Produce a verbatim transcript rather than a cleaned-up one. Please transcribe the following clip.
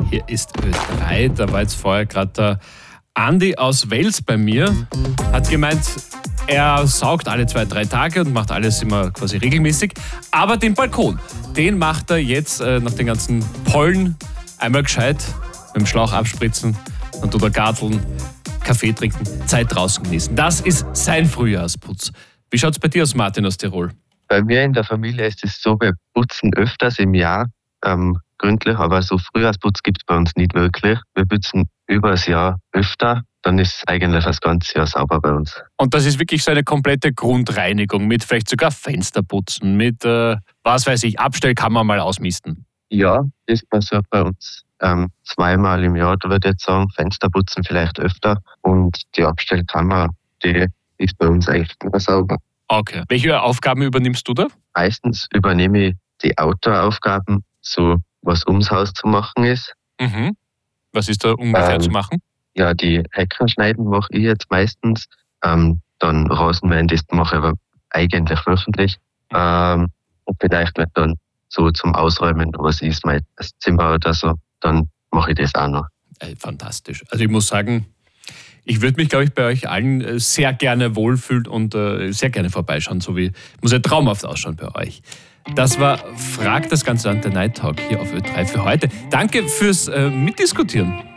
Hier ist Ö drei. Da war jetzt vorher gerade der Andi aus Wels bei mir. Hat gemeint, er saugt alle zwei, drei Tage und macht alles immer quasi regelmäßig. Aber den Balkon, den macht er jetzt äh, nach den ganzen Pollen einmal gescheit mit dem Schlauch abspritzen, dann tut er garteln, Kaffee trinken, Zeit draußen genießen. Das ist sein Frühjahrsputz. Wie schaut es bei dir aus, Martin aus Tirol? Bei mir in der Familie ist es so, wir putzen öfters im Jahr ähm, gründlich, aber so Frühjahrsputz gibt es bei uns nicht wirklich. Wir putzen über das Jahr öfter, dann ist eigentlich das ganze Jahr sauber bei uns. Und das ist wirklich so eine komplette Grundreinigung mit vielleicht sogar Fensterputzen, mit, äh, was weiß ich, Abstellkammer mal ausmisten? Ja, das passiert bei uns ähm, zweimal im Jahr, da würde ich jetzt sagen, Fensterputzen vielleicht öfter und die Abstellkammer, die ist bei uns eigentlich immer sauber. Okay. Welche Aufgaben übernimmst du da? Meistens übernehme ich die Outdoor-Aufgaben, so was ums Haus zu machen ist. Mhm. Was ist da ungefähr ähm, zu machen? Ja, die Hecken schneiden mache ich jetzt meistens. Ähm, dann Rasenmähen, das mache ich aber eigentlich wöchentlich. Ähm, und vielleicht nicht dann so zum Ausräumen, was ist mein das Zimmer oder so, dann mache ich das auch noch. Ey, fantastisch. Also ich muss sagen, ich würde mich, glaube ich, bei euch allen sehr gerne wohlfühlen und äh, sehr gerne vorbeischauen, so wie muss ja traumhaft ausschauen bei euch. Das war Frag das Ganze an der Night Talk hier auf Ö drei für heute. Danke fürs äh, Mitdiskutieren.